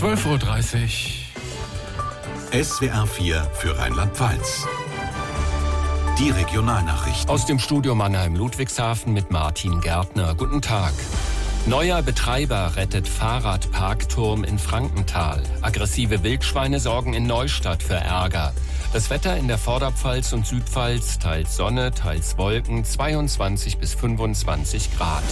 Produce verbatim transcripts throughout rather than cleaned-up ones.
zwölf Uhr dreißig. S W R vier für Rheinland-Pfalz. Die Regionalnachrichten. Aus dem Studio Mannheim-Ludwigshafen mit Martin Gärtner. Guten Tag. Neuer Betreiber rettet Fahrradparkturm in Frankenthal. Aggressive Wildschweine sorgen in Neustadt für Ärger. Das Wetter in der Vorderpfalz und Südpfalz, teils Sonne, teils Wolken, zweiundzwanzig bis fünfundzwanzig Grad.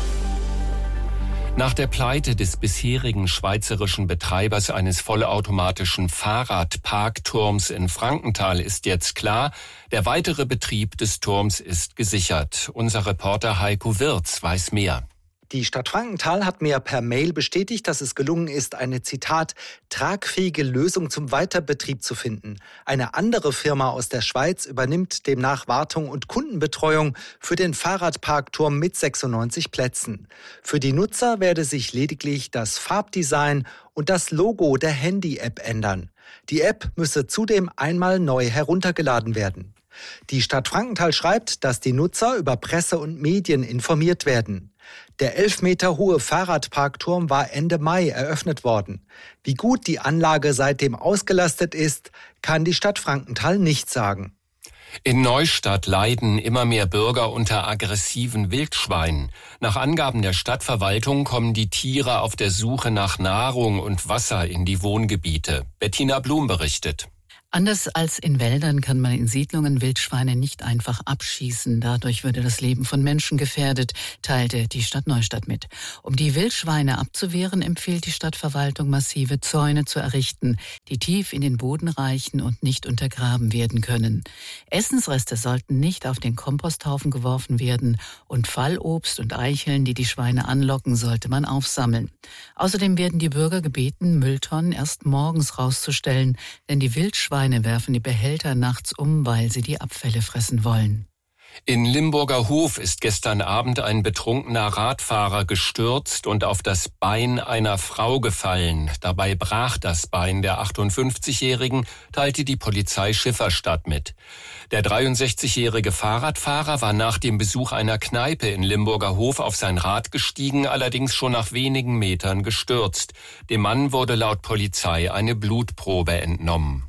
Nach der Pleite des bisherigen schweizerischen Betreibers eines vollautomatischen Fahrradparkturms in Frankenthal ist jetzt klar, der weitere Betrieb des Turms ist gesichert. Unser Reporter Heiko Wirz weiß mehr. Die Stadt Frankenthal hat mir per Mail bestätigt, dass es gelungen ist, eine, Zitat, tragfähige Lösung zum Weiterbetrieb zu finden. Eine andere Firma aus der Schweiz übernimmt demnach Wartung und Kundenbetreuung für den Fahrradparkturm mit sechsundneunzig Plätzen. Für die Nutzer werde sich lediglich das Farbdesign und das Logo der Handy-App ändern. Die App müsse zudem einmal neu heruntergeladen werden. Die Stadt Frankenthal schreibt, dass die Nutzer über Presse und Medien informiert werden. Der elf Meter hohe Fahrradparkturm war Ende Mai eröffnet worden. Wie gut die Anlage seitdem ausgelastet ist, kann die Stadt Frankenthal nicht sagen. In Neustadt leiden immer mehr Bürger unter aggressiven Wildschweinen. Nach Angaben der Stadtverwaltung kommen die Tiere auf der Suche nach Nahrung und Wasser in die Wohngebiete. Bettina Blum berichtet. Anders als in Wäldern kann man in Siedlungen Wildschweine nicht einfach abschießen. Dadurch würde das Leben von Menschen gefährdet, teilte die Stadt Neustadt mit. Um die Wildschweine abzuwehren, empfiehlt die Stadtverwaltung, massive Zäune zu errichten, die tief in den Boden reichen und nicht untergraben werden können. Essensreste sollten nicht auf den Komposthaufen geworfen werden und Fallobst und Eicheln, die die Schweine anlocken, sollte man aufsammeln. Außerdem werden die Bürger gebeten, Mülltonnen erst morgens rauszustellen, denn die Wildschweine werfen die Behälter nachts um, weil sie die Abfälle fressen wollen. In Limburger Hof ist gestern Abend ein betrunkener Radfahrer gestürzt und auf das Bein einer Frau gefallen. Dabei brach das Bein der achtundfünfzigjährigen, teilte die Polizei Schifferstadt mit. Der dreiundsechzigjährige Fahrradfahrer war nach dem Besuch einer Kneipe in Limburger Hof auf sein Rad gestiegen, allerdings schon nach wenigen Metern gestürzt. Dem Mann wurde laut Polizei eine Blutprobe entnommen.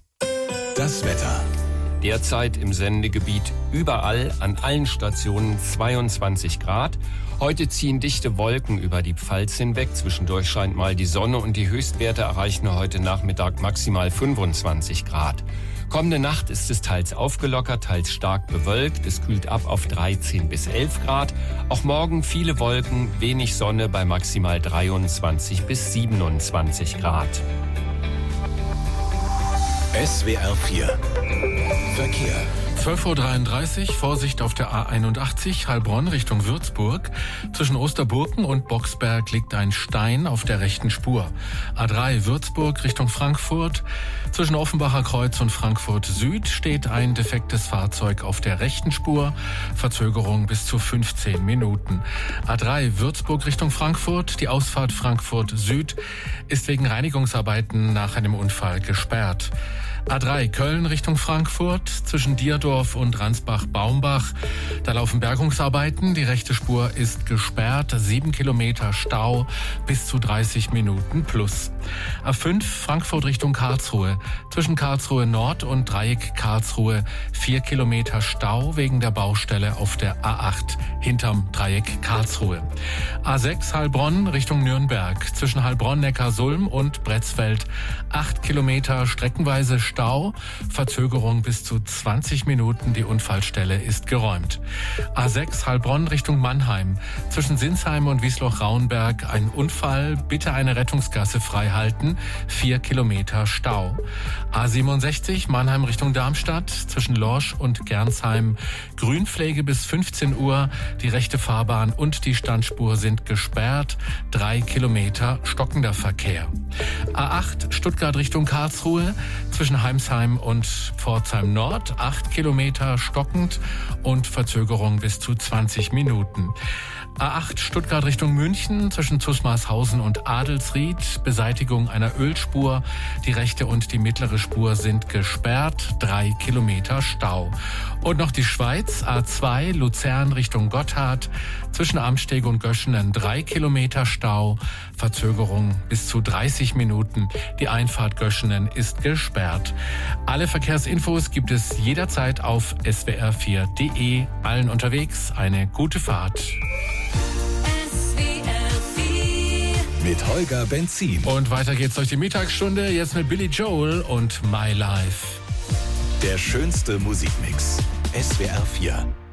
Das Wetter. Derzeit im Sendegebiet überall an allen Stationen zweiundzwanzig Grad. Heute ziehen dichte Wolken über die Pfalz hinweg. Zwischendurch scheint mal die Sonne und die Höchstwerte erreichen heute Nachmittag maximal fünfundzwanzig Grad. Kommende Nacht ist es teils aufgelockert, teils stark bewölkt. Es kühlt ab auf dreizehn bis elf Grad. Auch morgen viele Wolken, wenig Sonne bei maximal dreiundzwanzig bis siebenundzwanzig Grad. S W R vier Verkehr. zwölf Uhr dreiunddreißig, Vorsicht auf der A einundachtzig, Heilbronn Richtung Würzburg. Zwischen Osterburken und Boxberg liegt ein Stein auf der rechten Spur. A drei Würzburg Richtung Frankfurt. Zwischen Offenbacher Kreuz und Frankfurt Süd steht ein defektes Fahrzeug auf der rechten Spur. Verzögerung bis zu fünfzehn Minuten. A drei Würzburg Richtung Frankfurt. Die Ausfahrt Frankfurt Süd ist wegen Reinigungsarbeiten nach einem Unfall gesperrt. A drei Köln Richtung Frankfurt, zwischen Dierdorf und Ransbach-Baumbach. Da laufen Bergungsarbeiten, die rechte Spur ist gesperrt, sieben Kilometer Stau, bis zu dreißig Minuten plus. A fünf Frankfurt Richtung Karlsruhe, zwischen Karlsruhe Nord und Dreieck Karlsruhe, vier Kilometer Stau wegen der Baustelle auf der A acht hinterm Dreieck Karlsruhe. A sechs Heilbronn Richtung Nürnberg, zwischen Heilbronn-Neckarsulm und Bretzfeld, acht Kilometer streckenweise Stau, Verzögerung bis zu zwanzig Minuten, die Unfallstelle ist geräumt. A sechs Heilbronn Richtung Mannheim, zwischen Sinsheim und Wiesloch-Rauenberg ein Unfall, bitte eine Rettungsgasse freihalten, vier Kilometer Stau. A siebenundsechzig Mannheim Richtung Darmstadt, zwischen Lorsch und Gernsheim, Grünpflege bis fünfzehn Uhr, die rechte Fahrbahn und die Standspur sind gesperrt, drei Kilometer stockender Verkehr. A acht Stuttgart Richtung Karlsruhe, zwischen Heimsheim und Pforzheim Nord, acht Kilometer stockend und Verzögerung bis zu zwanzig Minuten. A acht Stuttgart Richtung München zwischen Zusmarshausen und Adelsried. Beseitigung einer Ölspur. Die rechte und die mittlere Spur sind gesperrt. Drei Kilometer Stau. Und noch die Schweiz. A zwei Luzern Richtung Gotthard. Zwischen Amsteg und Göschenen drei Kilometer Stau. Verzögerung bis zu dreißig Minuten. Die Einfahrt Göschenen ist gesperrt. Alle Verkehrsinfos gibt es jederzeit auf S W R vier punkt de. Allen unterwegs eine gute Fahrt. Mit Holger Benzin. Und weiter geht's durch die Mittagsstunde, jetzt mit Billy Joel und My Life. Der schönste Musikmix. S W R vier.